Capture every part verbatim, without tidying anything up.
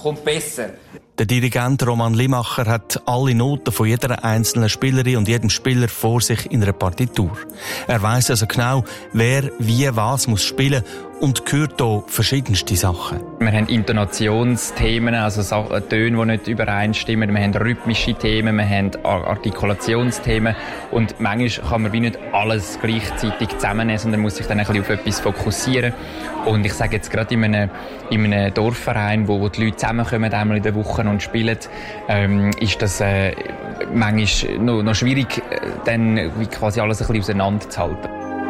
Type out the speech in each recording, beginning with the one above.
kommt besser. Der Dirigent Roman Limacher hat alle Noten von jeder einzelnen Spielerin und jedem Spieler vor sich in einer Partitur. Er weiss also genau, wer wie was muss spielen und hört hier verschiedenste Sachen. Wir haben Intonationsthemen, also Töne, die nicht übereinstimmen. Wir haben rhythmische Themen, wir haben Artikulationsthemen. Und manchmal kann man wie nicht alles gleichzeitig zusammennehmen, sondern muss sich dann ein bisschen auf etwas fokussieren. Und ich sage jetzt gerade in einem, in einem Dorfverein, wo, wo die Leute zusammenkommen, einmal in der Woche und spielen, ähm, ist das äh, manchmal noch, noch schwierig, äh, dann wie quasi alles ein bisschen auseinanderzuhalten.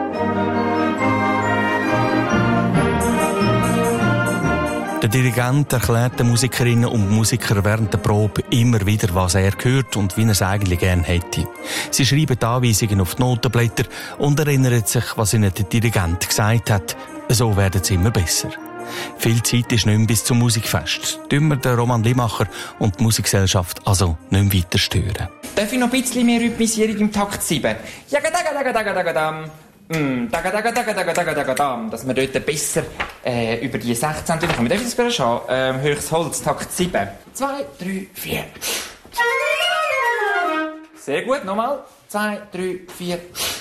Der Dirigent erklärt den Musikerinnen und Musikern während der Probe immer wieder, was er hört und wie er es eigentlich gerne hätte. Sie schreiben die Anweisungen auf die Notenblätter und erinnern sich, was ihnen der Dirigent gesagt hat. So werden sie immer besser. Viel Zeit ist nicht mehr bis zum Musikfest. Tun wir den Roman Limacher und die Musikgesellschaft also nicht mehr weiter stören. Darf ich noch ein bisschen mehr Rhythmisierung im Takt sieben? Jagadagadagadagadagadam. Mm, dagadagadagadagadagadam. Dass wir dort besser äh, über die sechzehn Töne kommen. Darf ich das gerade schauen? Ähm, höchstes Holz, Takt sieben. zwei, drei, vier. Sehr gut, nochmal. zwei, drei, vier.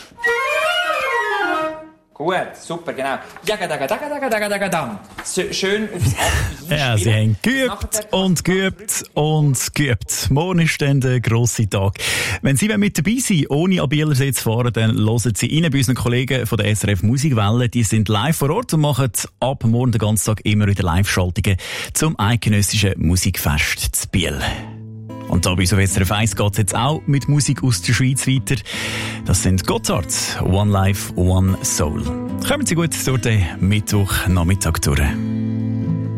Gut, super, genau. Jagadagadagadagadagadam. Schön aufs Acht. Ja, sie haben geübt und geübt und geübt. Morgen ist dann der grosse Tag. Wenn Sie mit dabei sind, ohne an Bielersee zu fahren, dann hören Sie rein bei unseren Kollegen von der S R F Musikwelle. Die sind live vor Ort und machen ab morgen den ganzen Tag immer wieder Live-Schaltungen zum eidgenössischen Musikfest zu Biel. Und da bei so S R F eins geht es jetzt auch mit Musik aus der Schweiz weiter. Das sind Gotthard, One Life, One Soul. Kommen Sie gut durch den Mittwochnachmittag durch.